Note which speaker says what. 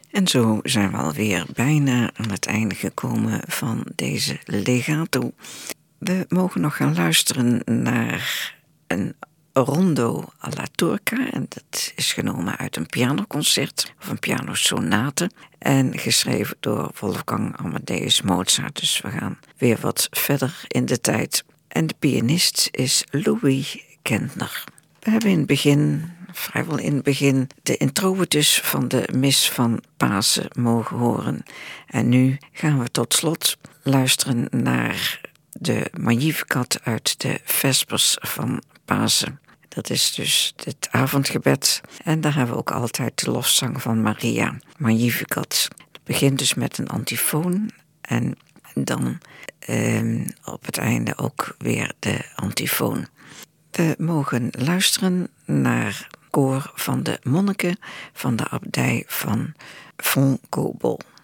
Speaker 1: En zo zijn we alweer bijna aan het einde gekomen van deze legato. We mogen nog gaan luisteren naar een rondo alla turca. En dat is genomen uit een pianoconcert of een pianosonate. En geschreven door Wolfgang Amadeus Mozart. Dus we gaan weer wat verder in de tijd. En de pianist is Louis Kentner. We hebben in het begin, vrijwel in het begin, de introitus van de mis van Pasen mogen horen. En nu gaan we tot slot luisteren naar de Magnificat uit de Vespers van Pasen. Dat is dus het avondgebed. En daar hebben we ook altijd de lofzang van Maria, Magnificat. Het begint dus met een antifoon en dan op het einde ook weer de antifoon. We mogen luisteren naar koor van de monniken van de abdij van Fontcobol.